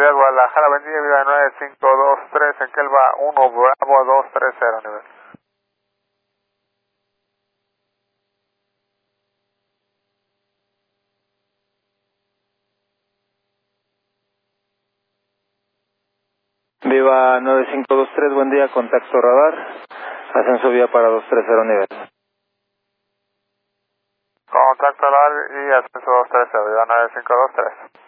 días, Guadalajara, buen día, Viva 9523, en que él va 1 Bravo 230 nivel. Viva 9523, buen día, contacto radar, ascenso vía para 230 nivel. Contacto radar y ascenso 230, Viva 9523.